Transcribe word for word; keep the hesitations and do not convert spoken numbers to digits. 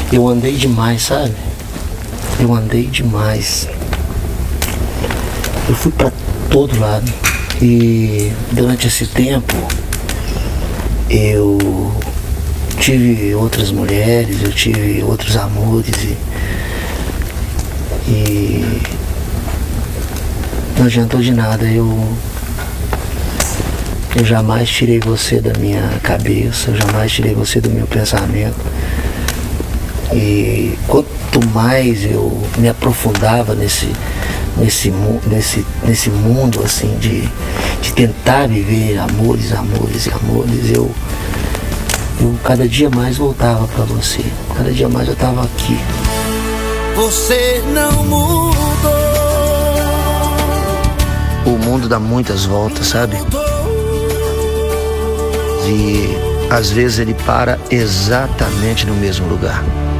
Eu andei demais, sabe? Eu andei demais. Eu fui pra todo lado. E durante esse tempo, eu tive outras mulheres, eu tive outros amores e, e não adiantou de nada. Eu, eu jamais tirei você da minha cabeça, eu jamais tirei você do meu pensamento. E quanto mais eu me aprofundava nesse, nesse, nesse, nesse mundo assim de, de tentar viver amores, amores e amores, eu, eu cada dia mais voltava para você, cada dia mais eu estava aqui. Você não mudou. O mundo dá muitas voltas, sabe? E às vezes ele para exatamente no mesmo lugar.